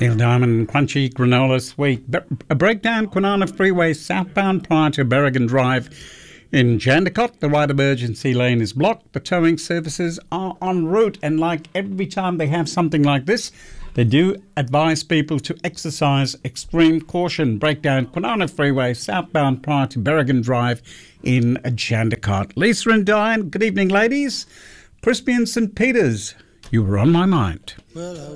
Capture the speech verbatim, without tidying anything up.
Neil Diamond, Crunchy Granola Sweet. A breakdown, Kwinana Freeway southbound prior to Berrigan Drive in Jandakot. The right emergency lane is blocked. The towing services are en route, and like every time they have something like this, they do advise people to exercise extreme caution. Breakdown, Kwinana Freeway southbound prior to Berrigan Drive in Jandakot. Lisa and Diane, good evening, ladies. Crispy and Saint Peters, you were on my mind. Well,